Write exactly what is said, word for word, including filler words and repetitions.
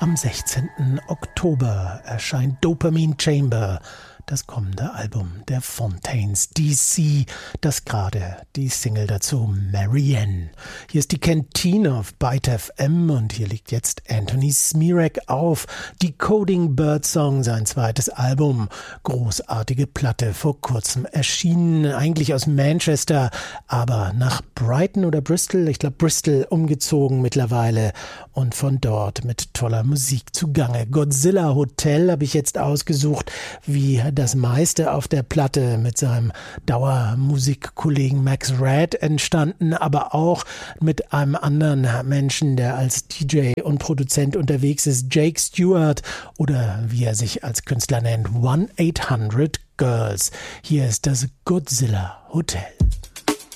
Am sechzehnten Oktober erscheint Dopamine Chamber, das kommende Album der Fontaines D C, das gerade die Single dazu Marianne. Hier ist die Kantine auf Byte F M und hier liegt jetzt Anthony Smirek auf. Decoding Birdsong, sein zweites Album. Großartige Platte, vor kurzem erschienen, eigentlich aus Manchester, aber nach Brighton oder Bristol, ich glaube Bristol, umgezogen mittlerweile und von dort mit toller Musik zugange. Godzilla Hotel habe ich jetzt ausgesucht, wie das meiste auf der Platte mit seinem Dauermusikkollegen Max Rad entstanden, aber auch mit einem anderen Menschen, der als D J und Produzent unterwegs ist, Jake Stewart, oder wie er sich als Künstler nennt, one eight hundred Girls. Hier ist das Godzilla Hotel.